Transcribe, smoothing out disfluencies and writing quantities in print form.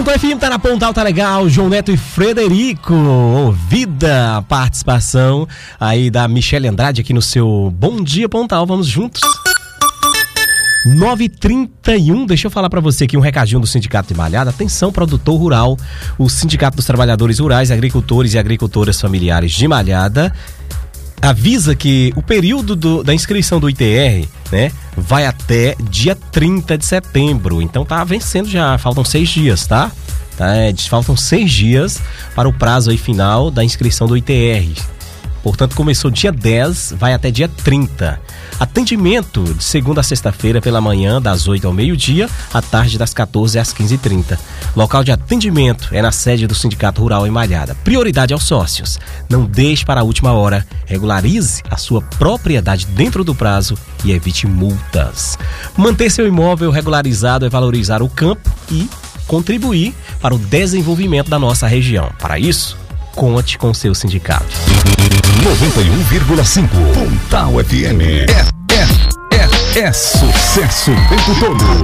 Pontal FM tá na Pontal, tá legal. João Neto e Frederico. Ouvida a participação aí da Michele Andrade aqui no seu Bom Dia Pontal. Vamos juntos. 9h31, deixa eu falar pra você aqui um recadinho do Sindicato de Malhada. Atenção, produtor rural. O Sindicato dos Trabalhadores Rurais, Agricultores e Agricultoras Familiares de Malhada avisa que o período da inscrição do ITR, né, vai até dia 30 de setembro. Então tá vencendo já, faltam 6 dias, tá? Faltam 6 dias para o prazo aí final da inscrição do ITR. Portanto, começou dia 10, vai até dia 30. Atendimento de segunda a sexta-feira pela manhã, das 8 ao meio-dia, à tarde das 14 às 15h30. Local de atendimento é na sede do Sindicato Rural em Malhada. Prioridade aos sócios. Não deixe para a última hora. Regularize a sua propriedade dentro do prazo e evite multas. Manter seu imóvel regularizado é valorizar o campo e contribuir para o desenvolvimento da nossa região. Para isso, conte com seu sindicato. 91,5 Pontal FM. É sucesso o tempo todo.